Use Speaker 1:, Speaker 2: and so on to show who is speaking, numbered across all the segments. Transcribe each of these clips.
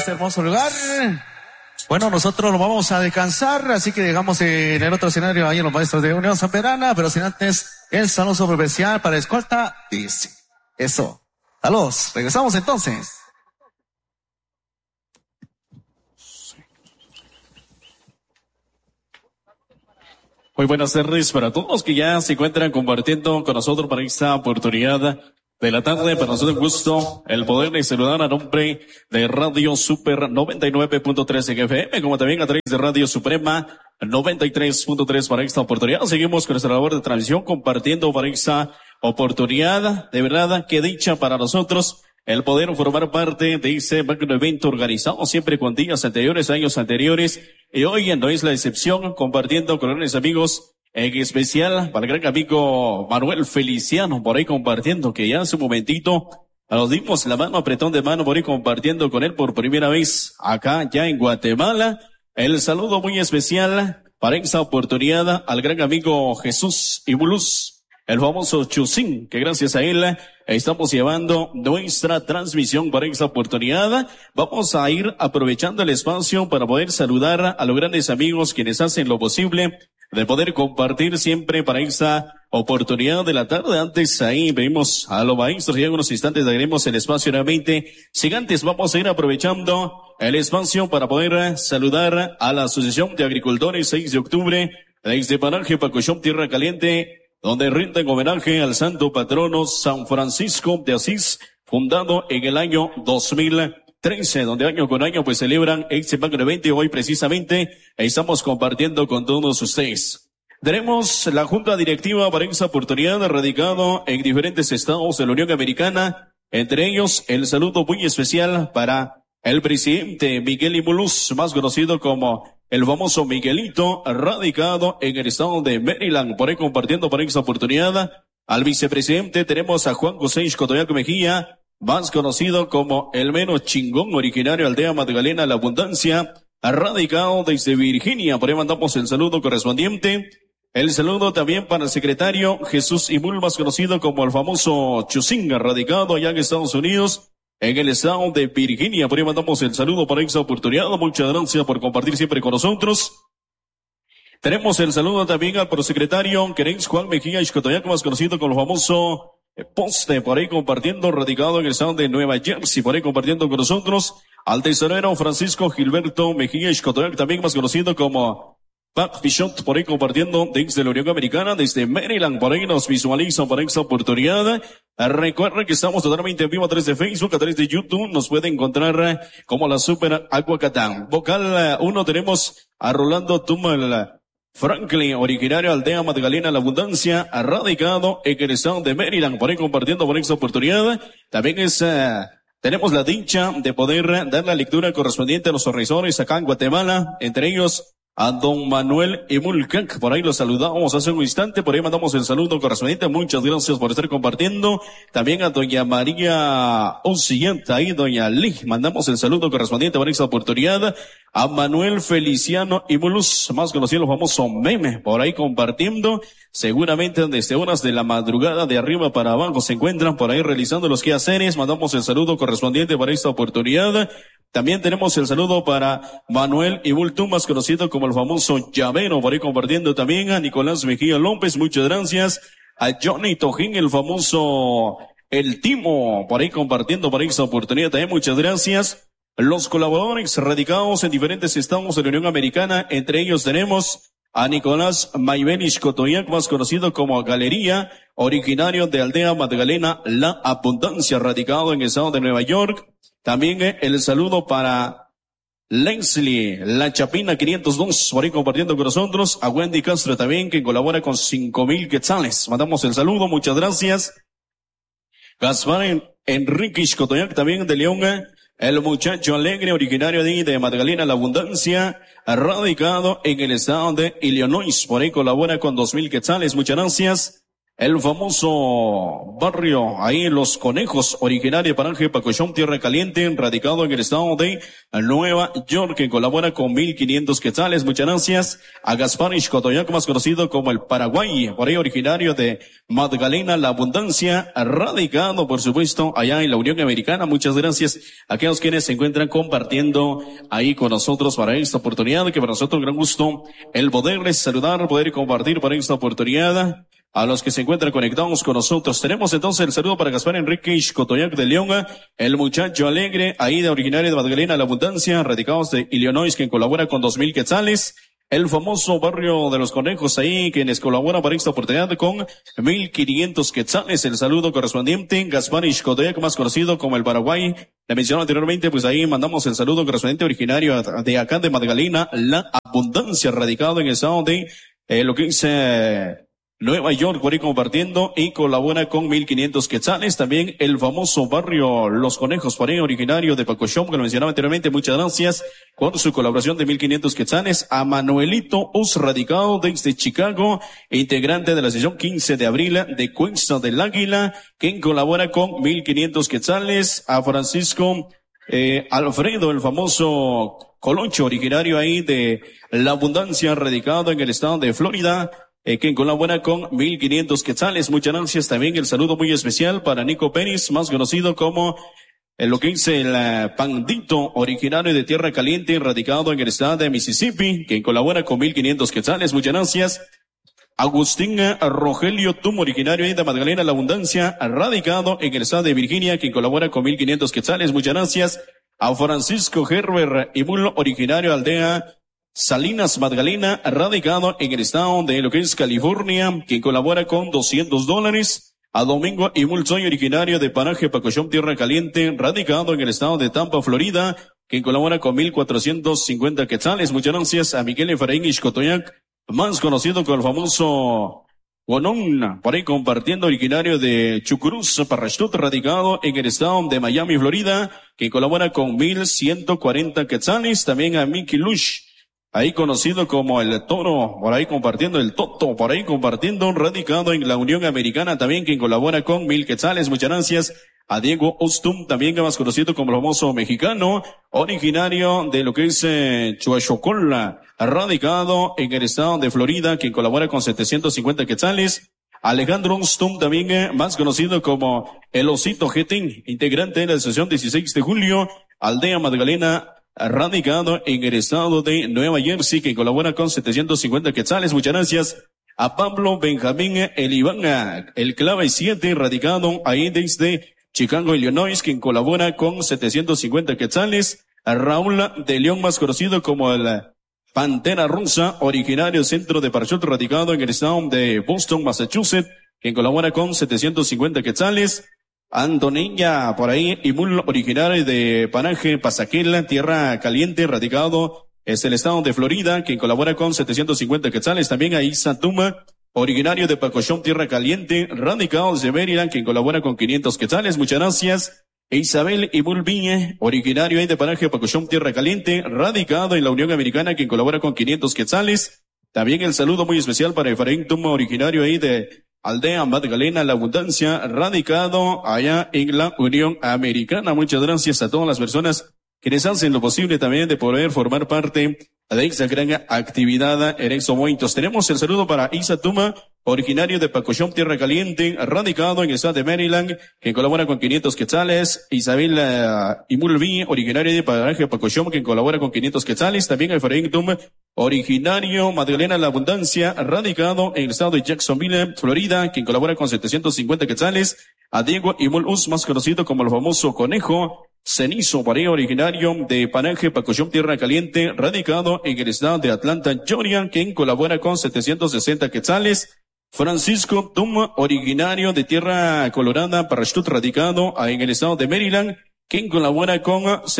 Speaker 1: este hermoso lugar. Bueno, nosotros lo vamos a descansar, así que dejamos en el otro escenario ahí a los maestros de Unión San Pedrana, pero sin antes el saludo especial para escolta. Dice, eso. Saludos, regresamos entonces.
Speaker 2: Muy buenas tardes para todos los que ya se encuentran compartiendo con nosotros para esta oportunidad de la tarde. Para nosotros un gusto el poder de saludar a nombre de Radio Super 99.3 en FM, como también a través de Radio Suprema 93.3 para esta oportunidad. Seguimos con nuestra labor de transmisión compartiendo para esta oportunidad. De verdad, qué dicha para nosotros el poder formar parte de ese magno evento organizado siempre con días anteriores, años anteriores, y hoy no es la excepción, compartiendo con grandes amigos, en especial para el gran amigo Manuel Feliciano, por ahí compartiendo, que ya hace un momentito nos dimos la mano, apretón de mano, por ahí compartiendo con él por primera vez acá ya en Guatemala. El saludo muy especial para esta oportunidad al gran amigo Jesús Ibuluz, el famoso Chusín, que gracias a él estamos llevando nuestra transmisión para esta oportunidad. Vamos a ir aprovechando el espacio para poder saludar a los grandes amigos quienes hacen lo posible de poder compartir siempre para esta oportunidad de la tarde. Antes ahí venimos a los maestros y en unos instantes daremos el espacio nuevamente. Sin antes vamos a ir aprovechando el espacio para poder saludar a la Asociación de Agricultores 6 de octubre desde Paraje Pacochón, Tierra Caliente, donde rinden homenaje al santo patrono San Francisco de Asís, fundado en el año 2013, donde año con año pues celebran este magno evento. Hoy precisamente estamos compartiendo con todos ustedes. Tenemos la junta directiva para esta oportunidad, radicado en diferentes estados de la Unión Americana, entre ellos el saludo muy especial para el presidente Miguel Ibuluz, más conocido como el famoso Miguelito, radicado en el estado de Maryland, por ahí compartiendo para esta oportunidad. Al vicepresidente tenemos a Juan José Xcotoyac Mejía, más conocido como el menos chingón, originario de Aldea Magdalena La Abundancia, radicado desde Virginia. Por ahí mandamos el saludo correspondiente. El saludo también para el secretario Jesús Ibul, más conocido como el famoso Chusinga, radicado allá en Estados Unidos, en el estado de Virginia. Por ahí mandamos el saludo para esta oportunidad. Muchas gracias por compartir siempre con nosotros. Tenemos el saludo también al prosecretario Querens Juan Mejía Xcotoyac, más conocido como el famoso Poste, por ahí compartiendo, radicado en el estado de Nueva Jersey, por ahí compartiendo con nosotros. Al tesorero Francisco Gilberto Mejía Xcotoyac, también más conocido como Pat Pichot, por ahí compartiendo desde la Unión Americana, desde Maryland, por ahí nos visualizan para esta oportunidad. Recuerden que estamos totalmente en vivo a través de Facebook, a través de YouTube, nos puede encontrar como la Super Aguacatán. Vocal 1 tenemos a Rolando Tumal Franklin, originario de Aldea Magdalena La Abundancia, radicado en el estado de Maryland, por ahí compartiendo por esta oportunidad. También tenemos la dicha de poder dar la lectura correspondiente a los organizadores acá en Guatemala, entre ellos a don Manuel Emulcac, por ahí lo saludamos hace un instante, por ahí mandamos el saludo correspondiente. Muchas gracias por estar compartiendo. También a doña María Ocillanta y doña Lee, mandamos el saludo correspondiente para esta oportunidad. A Manuel Feliciano Ibuluz, más conocido el famoso Meme, por ahí compartiendo. Seguramente desde horas de la madrugada de arriba para abajo se encuentran por ahí realizando los quehaceres. Mandamos el saludo correspondiente para esta oportunidad. También tenemos el saludo para Manuel Ibultú, más conocido como el famoso Llavero, por ahí compartiendo también. A Nicolás Mejía López, muchas gracias. A Johnny Tojín, el famoso El Timo, por ahí compartiendo para esta oportunidad también, muchas gracias. Los colaboradores radicados en diferentes estados de la Unión Americana, entre ellos tenemos a Nicolás Maybeni Xcotoyac, más conocido como Galería, originario de Aldea Magdalena La Abundancia, radicado en el estado de Nueva York. También el saludo para Leslie La Chapina 502, por ahí compartiendo con nosotros. A Wendy Castro también, que colabora con 5,000 quetzales. Mandamos el saludo, muchas gracias. Gaspar Enrique Xcotoyac también de León, el muchacho alegre, originario de Magdalena La Abundancia, radicado en el estado de Illinois, por ahí colabora con 2,000 quetzales. Muchas gracias. el famoso barrio, ahí Los Conejos, originario de Paraje Pacochón, Tierra Caliente, radicado en el estado de Nueva York, que colabora con 1,500 quetzales. Muchas gracias a Gaspar Ixcotoyac, más conocido como el Paraguay, por ahí originario de Magdalena, La Abundancia, radicado, por supuesto, allá en la Unión Americana. Muchas gracias a aquellos quienes se encuentran compartiendo ahí con nosotros para esta oportunidad, que para nosotros un gran gusto el poderles saludar, poder compartir para esta oportunidad. A los que se encuentran conectados con nosotros, tenemos entonces el saludo para Gaspar Enrique Ixcotoyac de León, el muchacho alegre, ahí de originario de Magdalena, La Abundancia, radicados de Illinois, quien colabora con 2,000 quetzales. El famoso barrio de Los Conejos, ahí quienes colaboran para esta oportunidad con 1,500 quetzales. El saludo correspondiente, Gaspar Ixcotoyac, más conocido como el Paraguay. Le mencioné anteriormente, pues ahí mandamos el saludo correspondiente originario de acá de Magdalena, La Abundancia, radicado en el estado de lo que dice Nueva York, por ahí compartiendo y colabora con 1,500 quetzales. También el famoso barrio Los Conejos, por ahí originario de Pacochón, que lo mencionaba anteriormente. Muchas gracias por su colaboración de 1,500 quetzales. A Manuelito Us, radicado desde Chicago, integrante de la sesión 15 de abril de Cuenca del Águila, quien colabora con 1,500 quetzales. A Francisco Alfredo, el famoso Coloncho, originario ahí de La Abundancia, radicado en el estado de Florida, quien colabora con 1,500 quetzales. Muchas gracias. También el saludo muy especial para Nico Pérez, más conocido como lo que dice el Pandito, originario de Tierra Caliente, radicado en el estado de Mississippi, quien colabora con 1,500 quetzales. Muchas gracias. Agustín Rogelio Tum, originario de Magdalena, La Abundancia, radicado en el estado de Virginia, quien colabora con 1,500 quetzales. Muchas gracias. A Francisco Gerber Imul, originario de Aldea Salinas, Magdalena, radicado en el estado de lo que es California, quien colabora con $200. A Domingo Imulzoy, originario de Paraje Pacochón, Tierra Caliente, radicado en el estado de Tampa, Florida, quien colabora con 1,450 quetzales. Muchas gracias a Miguel Efraín Ixcotoyac, más conocido como el famoso Guanón, por ahí compartiendo, originario de Chucuruz, Parrashtut, radicado en el estado de Miami, Florida, quien colabora con 1,140 quetzales. También a Mickey Lush, ahí conocido como el Toro, por ahí compartiendo, el Toto, por ahí compartiendo, radicado en la Unión Americana, también quien colabora con 1,000 quetzales. Muchas gracias a Diego Ostum, también más conocido como el famoso mexicano, originario de lo que es Chuachocola, radicado en el estado de Florida, quien colabora con 750 quetzales. Alejandro Ostum, también más conocido como el Osito Getín, integrante de la asociación 16 de julio, Aldea Magdalena, radicado en el estado de Nueva Jersey, que colabora con 750 quetzales. Muchas gracias a Pablo Benjamín El Iván, el clave 7, radicado ahí desde Chicago, Illinois, quien colabora con 750 quetzales. A Raúl de León, más conocido como el Pantera Rusa, originario centro de Parachut, radicado en el estado de Boston, Massachusetts, quien colabora con 750 quetzales. Antonella, por ahí, Imul, originario de Paraje Pasaquela, Tierra Caliente, radicado es el estado de Florida, quien colabora con 750 quetzales. También a Isa Tuma, originario de Pacochón, Tierra Caliente, radicado desde Maryland, quien colabora con 500 quetzales. Muchas gracias. E Isabel Imul Viñe, originario ahí de Paraje Pacochón, Tierra Caliente, radicado en la Unión Americana, quien colabora con 500 quetzales. También el saludo muy especial para Efraín Tuma, originario ahí de Aldea Magdalena, La Abundancia, radicado allá en la Unión Americana. Muchas gracias a todas las personas quienes hacen lo posible también de poder formar parte de esta gran actividad en estos momentos. Tenemos el saludo para Isa Tuma, originario de Pacochón, Tierra Caliente, radicado en el estado de Maryland, que colabora con 500 quetzales. Isabel Imulvi, originario de Paraje Pacochón, que colabora con 500 quetzales. También Efraín Tuma, originario Magdalena, La Abundancia, radicado en el estado de Jacksonville, Florida, quien colabora con 750 quetzales. A Diego Imul Us, más conocido como el famoso Conejo Cenizo, pareja originario de Paraje Pacochón, Tierra Caliente, radicado en el estado de Atlanta, Georgia, quien colabora con 760 quetzales. Francisco Tuma, originario de Tierra Colorada, Parrashtut, radicado en el estado de Maryland, quien colabora con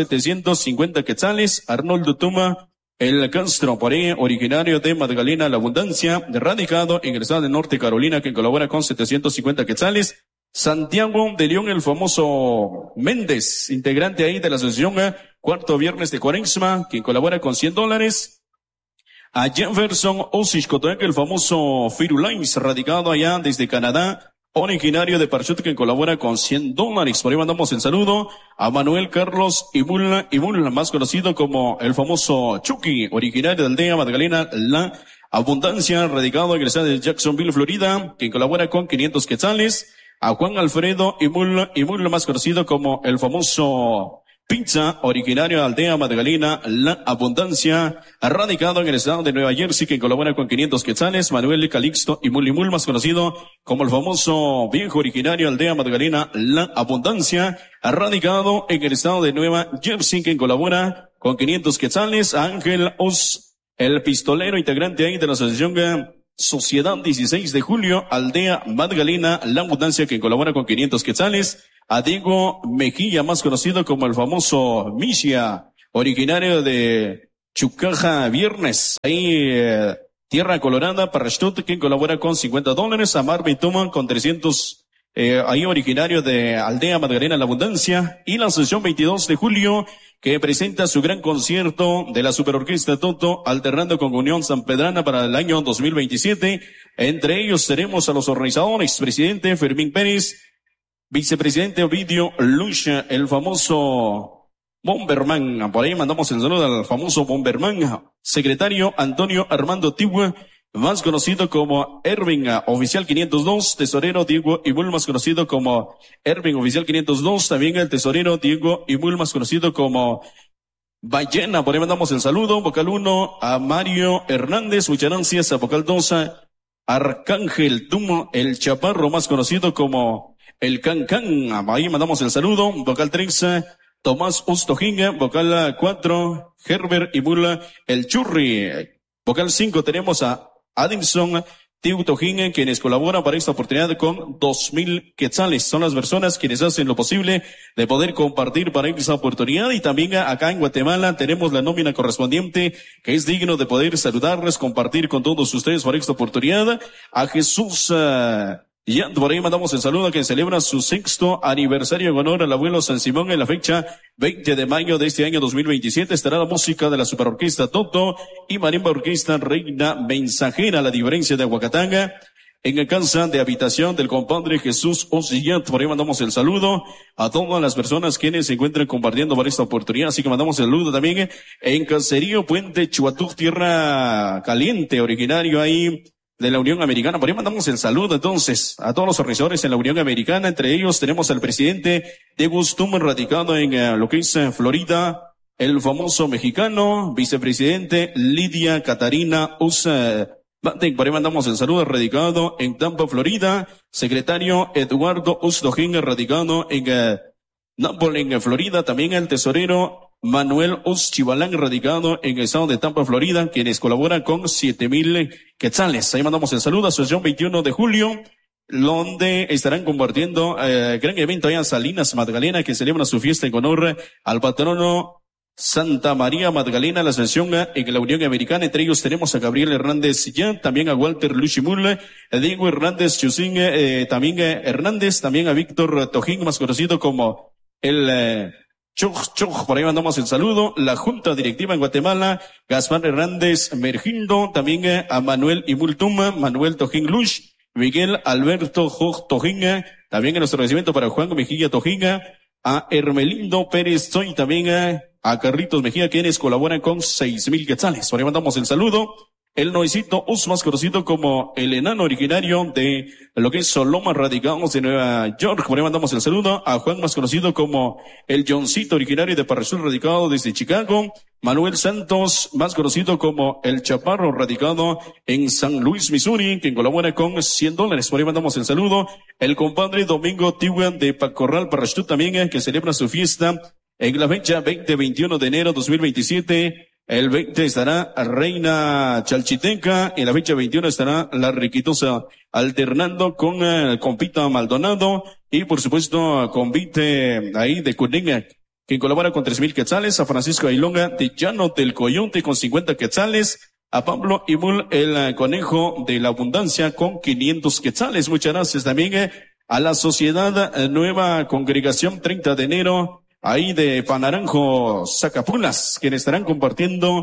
Speaker 2: 750 quetzales. Arnoldo Tuma, el Castro, pareja originario de Magdalena, La Abundancia, radicado en el estado de Norte Carolina, quien colabora con 750 quetzales. Santiago de León, el famoso Méndez, integrante ahí de la asociación Cuarto Viernes de Cuaresma, quien colabora con $100. a Jefferson Osich Cotoyac, el famoso Firulais, radicado allá desde Canadá, originario de Parchut, que colabora con $100. Por ahí mandamos el saludo a Manuel Carlos Ibul, más conocido como el famoso Chucky, originario de Aldea Magdalena La Abundancia, radicado en el estado de Jacksonville, Florida, que colabora con 500 quetzales. A Juan Alfredo Ibul, más conocido como el famoso Pizza, originario de Aldea Magdalena La Abundancia, radicado en el estado de Nueva Jersey, que colabora con 500 quetzales. Manuel Calixto Ibul, más conocido como el famoso viejo, originario de Aldea Magdalena La Abundancia, radicado en el estado de Nueva Jersey, que colabora con 500 quetzales. A Ángel Os, el pistolero, integrante ahí de la asociación Sociedad 16 de Julio, Aldea Magdalena La Abundancia, que colabora con 500 quetzales. A Diego Mejía, más conocido como el famoso Misia, originario de Chucaja Viernes, ahí Tierra Colorada, Parashtut, que colabora con $50. A Marvin Tuma con 300, ahí originario de Aldea Magdalena La Abundancia. Y la asociación 22 de Julio, que presenta su gran concierto de la Superorquesta Toto, alternando con Unión Sanpedrana para el año 2027. Entre ellos tenemos a los organizadores, presidente Fermín Pérez, vicepresidente Ovidio Lucha, el famoso Bomberman. Por ahí mandamos el saludo al famoso Bomberman. Secretario Antonio Armando Tigua, más conocido como Ervin Oficial 502. Tesorero Diego Ibul, más conocido como Ervin Oficial 502. También el tesorero Diego Ibul, más conocido como Ballena. Por ahí mandamos el saludo. Vocal 1 a Mario Hernández. Muchas gracias. A vocal 2 a Arcángel Tumo, el Chaparro, más conocido como el Can. Ahí mandamos el saludo. Vocal 3, Tomás Ustojinga. Vocal 4, Herbert Ibula, el Churri. Vocal 5, tenemos a Adinson Tiutojinga, quienes colaboran para esta oportunidad con 2,000 quetzales. Son las personas quienes hacen lo posible de poder compartir para esta oportunidad. Y también acá en Guatemala tenemos la nómina correspondiente, que es digno de poder saludarles, compartir con todos ustedes para esta oportunidad. A Jesús, ya por ahí mandamos el saludo a quien celebra su 6º aniversario en honor al abuelo San Simón. En la fecha 20 de mayo de este año 2027 estará la música de la Superorquesta Toto y Marimba Orquesta Reina Mensajera, la diferencia de Aguacatanga, en la casa de habitación del compadre Jesús Osillat. Por ahí mandamos el saludo a todas las personas quienes se encuentran compartiendo para esta oportunidad. Así que mandamos el saludo también en Caserío Puente Chuatú, Tierra Caliente, originario ahí de la Unión Americana. Por ahí mandamos el saludo entonces a todos los organizadores en la Unión Americana. Entre ellos tenemos al presidente de Gustum, radicado en lo que es Florida, el famoso mexicano, vicepresidente Lidia Catarina Usa. Por ahí mandamos el saludo, radicado en Tampa, Florida. Secretario Eduardo Ustojinga, radicado en Nápoles, en Florida. También el tesorero Manuel Chivalán, radicado en el estado de Tampa, Florida, quienes colaboran con 7,000 quetzales. Ahí mandamos el saludo a Asociación 21 de Julio, donde estarán compartiendo gran evento allá en Salinas Magdalena, que celebra su fiesta en honor al patrono Santa María Magdalena, la asociación en la Unión Americana. Entre ellos tenemos a Gabriel Hernández Sillán, también a Walter Luchimul, a Diego Hernández Chusín, también Hernández, también a Víctor Tojín, más conocido como el Chuj, por ahí mandamos el saludo. La Junta Directiva en Guatemala, Gaspar Hernández Mergindo, también a Manuel Imultuma, Manuel Tojín Luch, Miguel Alberto Joj Tojinga, también en nuestro agradecimiento para Juan Mejía Tojinga, a Hermelindo Pérez Soy, también a Carlitos Mejía, quienes colaboran con 6,000 quetzales. Por ahí mandamos el saludo. El Noisito Us, más conocido como el enano, originario de lo que es Soloma, radicados de Nueva York. Por ahí mandamos el saludo a Juan, más conocido como el Johncito, originario de Parrazul, radicado desde Chicago. Manuel Santos, más conocido como el Chaparro, radicado en San Luis, Missouri, quien colabora con $100. Por ahí mandamos el saludo. El compadre Domingo Tiwan de Pacorral, Parrazul, también, que celebra su fiesta en la fecha 20-21 de enero 2027. El 20 estará Reina Chalchiteca, en la fecha 21 estará La Riquitosa, alternando con Compita Maldonado y por supuesto Convite ahí de Cunenga, quien colabora con 3,000 quetzales, a Francisco Ailonga de Llano del Coyonte con 50 quetzales, a Pablo Imul, el Conejo de la Abundancia, con 500 quetzales. Muchas gracias también a la Sociedad Nueva Congregación 30 de enero, ahí de Panaranjo, Zacapulas, quienes estarán compartiendo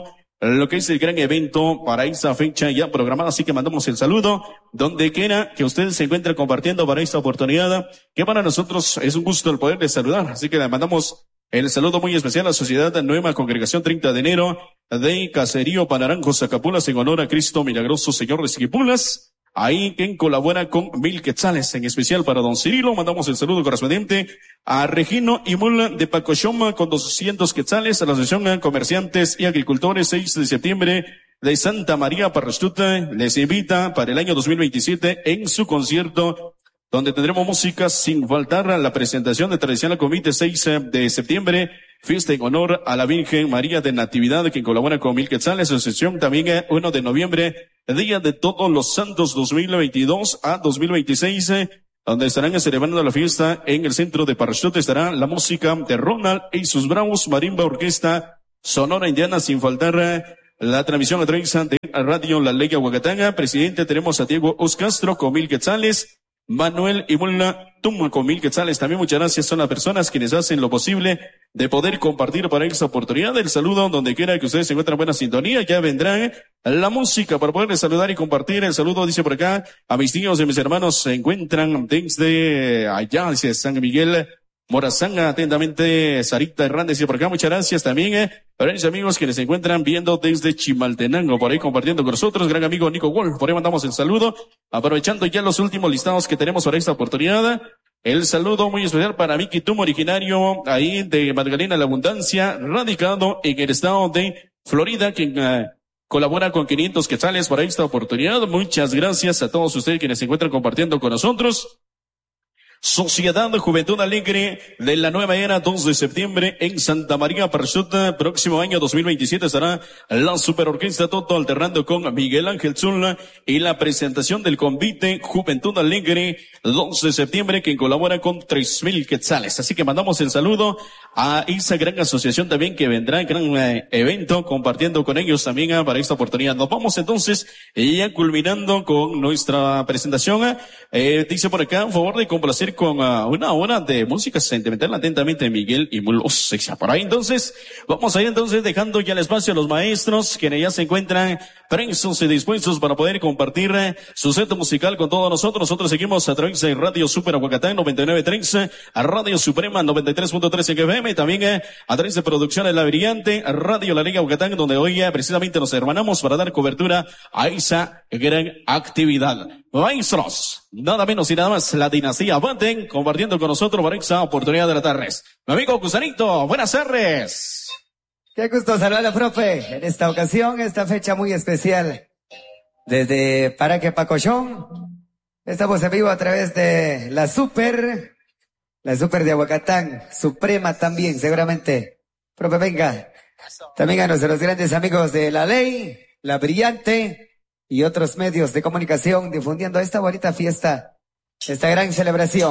Speaker 2: lo que es el gran evento para esa fecha ya programada. Así que mandamos el saludo donde quiera que ustedes se encuentren compartiendo para esta oportunidad, que para nosotros es un gusto el poderles saludar. Así que le mandamos el saludo muy especial a la Sociedad Nueva Congregación 30 de enero de Caserío Panaranjo, Zacapulas, en honor a Cristo Milagroso Señor de Siquipulas. Ahí quien colabora con 1000 quetzales, en especial para don Cirilo. Mandamos el saludo correspondiente a Regino Imul de Pacochoma con 200 quetzales, a la Asociación Comerciantes y Agricultores 6 de septiembre de Santa María Parrastuta. Les invita para el año 2027 en su concierto, donde tendremos música sin faltar a la presentación de Tradicional Comité 6 de septiembre, fiesta en honor a la Virgen María de Natividad, quien colabora con 1000 quetzales. Asociación también 1 de noviembre, Día de Todos los Santos 2022 a 2026, donde estarán celebrando la fiesta en el centro de Parrastuta. Estará la música de Ronald y sus Bravos, Marimba Orquesta Sonora Indiana, sin faltar la transmisión a través de Radio La Ley Huacatanga. Presidente, tenemos a Diego Oscastro con 1000 quetzales. Manuel y Mulna Tum con 1000 quetzales. También muchas gracias, son las personas quienes hacen lo posible de poder compartir para esta oportunidad. El saludo donde quiera que ustedes se encuentren en buena sintonía. Ya vendrá la música para poder saludar y compartir. El saludo dice por acá a mis tíos y mis hermanos se encuentran desde allá, dice San Miguel Morazanga. Atentamente Sarita Hernández y por acá muchas gracias también para mis amigos quienes se encuentran viendo desde Chimaltenango, por ahí compartiendo con nosotros, gran amigo Nico Wolf, por ahí mandamos el saludo, aprovechando ya los últimos listados que tenemos para esta oportunidad. El saludo muy especial para Miki Tum, originario ahí de Magdalena La Abundancia, radicado en el estado de Florida, quien colabora con 500 quetzales para esta oportunidad. Muchas gracias a todos ustedes quienes se encuentran compartiendo con nosotros. Sociedad de Juventud Alegre de la Nueva Era, 2 de septiembre en Santa María Parrastuta. Próximo año 2027 estará la Superorquesta Toto alternando con Miguel Ángel Zula y la presentación del convite Juventud Alegre, 2 de septiembre, quien colabora con 3000 quetzales. Así que mandamos el saludo a esa gran asociación también que vendrá, gran evento, compartiendo con ellos también para esta oportunidad. Nos vamos entonces ya culminando con nuestra presentación. Dice por acá, un favor de complacer con una hora de música sentimental, atentamente Miguel y Mulos. Por ahí entonces, vamos ahí entonces dejando ya el espacio a los maestros, quienes ya se encuentran presos y dispuestos para poder compartir su set musical con todos nosotros. Nosotros seguimos a través de Radio Super Huacatán 99.3, a Radio Suprema 93.3 en FM, también a través de Producciones La Brillante, a Radio La Liga Huacatán, donde hoy precisamente nos hermanamos para dar cobertura a esa gran actividad. Maestros, nada menos y nada más, la dinastía Banten, compartiendo con nosotros para esa oportunidad de la tarde. Mi amigo Gusanito, buenas tardes.
Speaker 3: Qué gusto saludarle, profe, en esta ocasión, esta fecha muy especial. Desde Paraque Pacochón, estamos en vivo a través de la Super de Aguacatán, Suprema también, seguramente. Profe, venga. También a nuestros grandes amigos de La Ley, La Brillante y otros medios de comunicación difundiendo esta bonita fiesta, esta gran celebración.